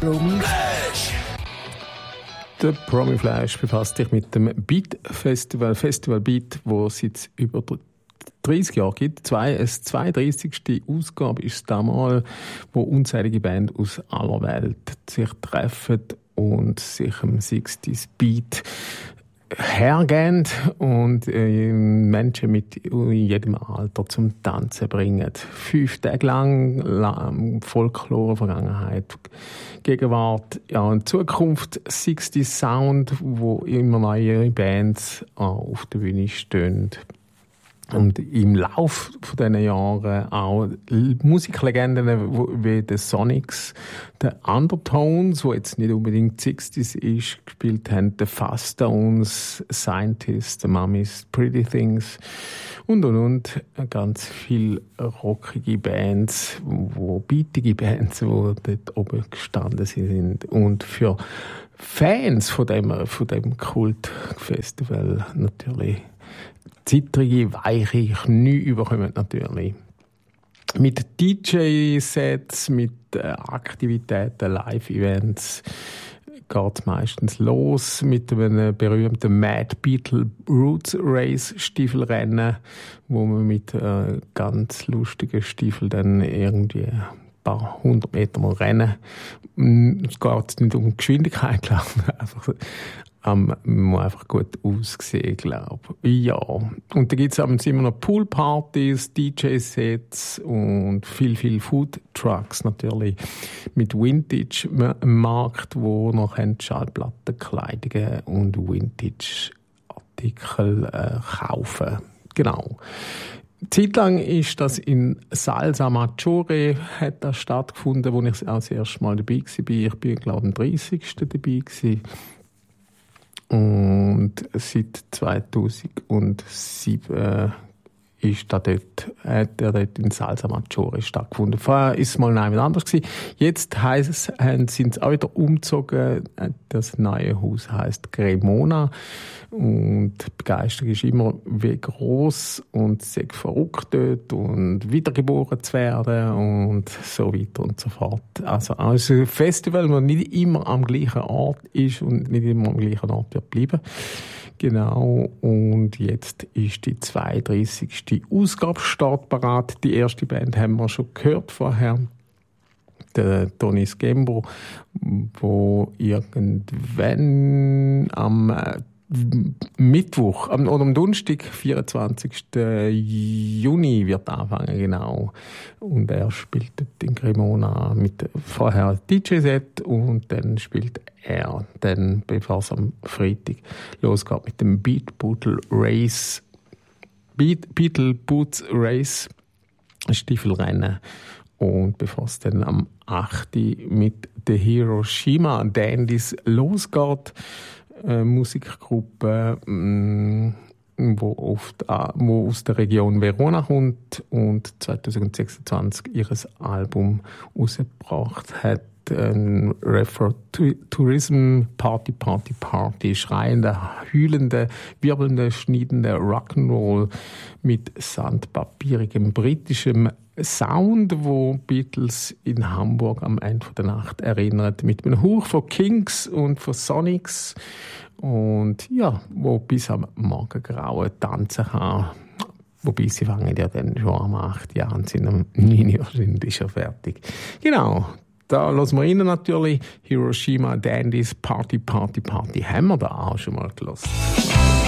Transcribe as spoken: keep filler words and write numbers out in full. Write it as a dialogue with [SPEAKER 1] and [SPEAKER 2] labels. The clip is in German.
[SPEAKER 1] Promiflash. Der Promiflash befasst sich mit dem Beat Festival, Festival Beat, wo es jetzt über dreißig Jahre gibt. Zwei, eine zweiunddreißigste Ausgabe ist es damals, wo unzählige Bands aus aller Welt sich treffen und sich am sechziger Beat hergehen und äh, Menschen mit jedem Alter zum Tanzen bringen. Fünf Tage lang, lang Folklore, Vergangenheit, Gegenwart, ja, und Zukunft, sechzig Sound, wo immer neue Bands äh, auf der Bühne stehen. Und im Lauf von diesen Jahren auch Musiklegenden wie die Sonics, die Undertones, die jetzt nicht unbedingt sechziger ist, gespielt haben, die Faststones, Scientists, die Mummies, Pretty Things und und und. Ganz viele rockige Bands, wo bietige Bands, die dort oben gestanden sind. Und für Fans von dem, von dem Kultfestival natürlich zittrige, weiche Knie überkommen natürlich. Mit D J-Sets, mit äh, Aktivitäten, Live-Events geht es meistens los mit einem berühmten Mad Beetle Roots Race Stiefelrennen, wo man mit äh, ganz lustigen Stiefeln dann irgendwie ein paar hundert Meter mal rennen. Es geht nicht um Geschwindigkeit, glaube ich. Einfach Um, man muss einfach gut aussehen, glaube ich. Ja. Und da gibt es immer noch Poolpartys, D J-Sets und viel, viel Food-Trucks natürlich mit Vintage-Markt, wo noch Schallplattenkleidungen und Vintage-Artikel äh, kaufen. Genau. Zeitlang ist das in Salsa Maggiore hat das stattgefunden, wo ich auch das erste Mal dabei war. Ich bin, glaube ich, am dreißigsten dabei gewesen. Und seit zweitausendsieben äh, ist da dort, hat er dort in Salsa Maggiore stattgefunden. Vorher war es mal noch anders gewesen. Jetzt heisst es, sind sie auch wieder umgezogen. Das neue Haus heisst Cremona. Und die Begeisterung ist immer wie gross und sehr verrückt dort und wiedergeboren zu werden und so weiter und so fort. Also, also ein Festival, das nicht immer am gleichen Ort ist und nicht immer am gleichen Ort wird bleiben. Genau, und jetzt ist die zweiunddreißigste Ausgabe startbereit. Die erste Band haben wir schon gehört vorher. Der Tony Scembro, wo irgendwann am Mittwoch oder am Donnerstag, vierundzwanzigsten Juni wird anfangen, genau. Und er spielt in Cremona mit vorher D J-Set und dann spielt er dann, bevor es am Freitag losgeht, mit dem Beat Bootle Race, Beat, Beetle Boots Race Stiefelrennen. Und bevor es dann am achten mit der Hiroshima Dandies losgeht, eine Musikgruppe, mh, wo, oft, wo aus der Region Verona kommt und zwanzig sechsundzwanzig ihr Album rausgebracht hat. Ein Refer Tourism Party, Party, Party, schreiende, heulende, wirbelnde, schneidende Rock'n'Roll mit sandpapierigem britischem Sound, wo Beatles in Hamburg am Ende der Nacht erinnert, mit einem Hauch von Kings und von Sonics und ja, wo bis am Morgengrauen tanzen kann. Wobei sie fangen ja dann schon am acht Jahren und sind am neun Uhr wahrscheinlich schon fertig. Genau, da hören wir rein natürlich. Hiroshima Dandies Party, Party, Party. Haben wir da auch schon mal gehört.